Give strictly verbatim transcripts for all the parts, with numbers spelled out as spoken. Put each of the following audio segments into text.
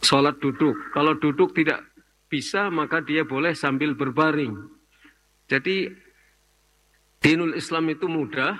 sholat duduk. Kalau duduk tidak bisa, maka dia boleh sambil berbaring. Jadi dinul Islam itu mudah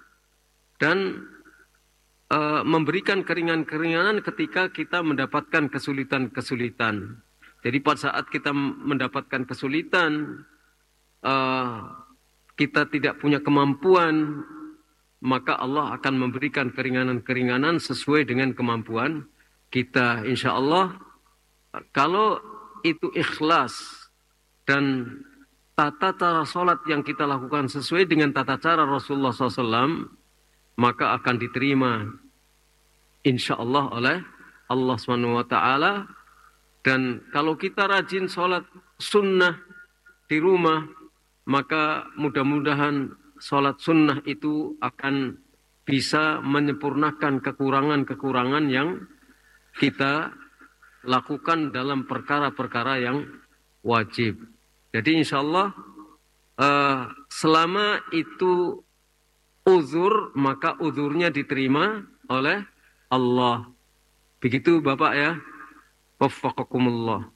dan e, memberikan keringan-keringanan ketika kita mendapatkan kesulitan-kesulitan. Jadi pada saat kita mendapatkan kesulitan, e, kita tidak punya kemampuan, maka Allah akan memberikan keringanan-keringanan sesuai dengan kemampuan kita. Insya Allah, kalau itu ikhlas dan tata cara sholat yang kita lakukan sesuai dengan tata cara Rasulullah shallallahu alaihi wasallam, maka akan diterima insya Allah oleh Allah subhanahu wa taala. Dan kalau kita rajin sholat sunnah di rumah, maka mudah-mudahan sholat sunnah itu akan bisa menyempurnakan kekurangan-kekurangan yang kita lakukan dalam perkara-perkara yang wajib. Jadi insya Allah uh, selama itu uzur, maka uzurnya diterima oleh Allah. Begitu Bapak ya. Waffaqakumullah.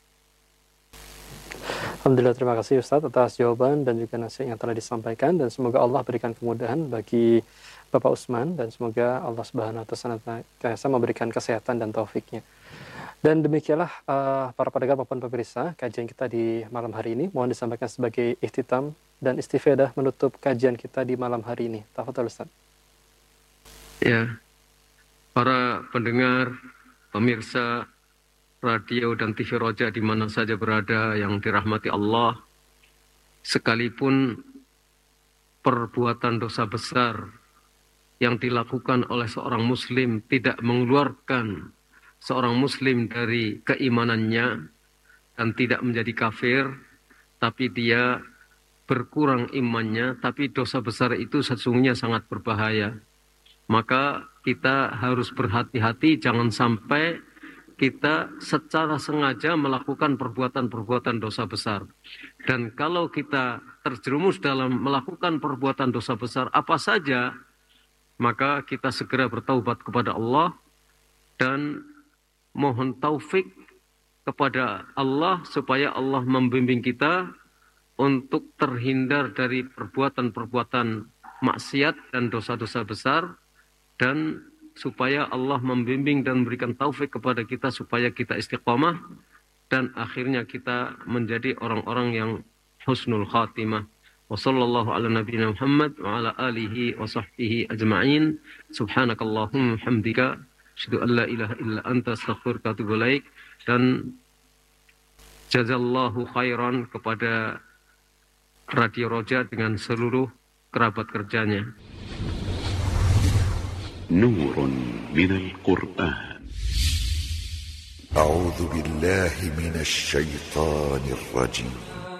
Alhamdulillah, terima kasih Ustaz atas jawaban dan juga nasihat yang telah disampaikan, dan semoga Allah berikan kemudahan bagi Bapak Usman, dan semoga Allah Subhanahu wa taala memberikan kesehatan dan taufiknya. Dan demikianlah uh, para pendengar maupun pemirsa, kajian kita di malam hari ini mohon disampaikan sebagai ikhtitam dan istifadah menutup kajian kita di malam hari ini. Tafadhol Ustaz. Ya. Para pendengar, pemirsa radio dan T V Roja di mana saja berada yang dirahmati Allah, sekalipun perbuatan dosa besar yang dilakukan oleh seorang muslim tidak mengeluarkan seorang muslim dari keimanannya dan tidak menjadi kafir, tapi dia berkurang imannya, tapi dosa besar itu sesungguhnya sangat berbahaya. Maka kita harus berhati-hati, jangan sampai kita secara sengaja melakukan perbuatan-perbuatan dosa besar. Dan kalau kita terjerumus dalam melakukan perbuatan dosa besar apa saja, maka kita segera bertaubat kepada Allah dan mohon taufik kepada Allah supaya Allah membimbing kita untuk terhindar dari perbuatan-perbuatan maksiat dan dosa-dosa besar, dan supaya Allah membimbing dan memberikan taufik kepada kita supaya kita istiqamah dan akhirnya kita menjadi orang-orang yang husnul khatimah. Wa sallallahu ala nabiyina Muhammad wa ala alihi wa sahbihi ajma'in. Subhanakallahumma hamdika asyhadu an la ilaha illa anta astaghfiruka wa atubu ilaik. Dan jazallahu khairan kepada Radio Roja dengan seluruh kerabat kerjanya. Nurun minal Qur'an. A'udzu billahi minasy syaithanir rajim.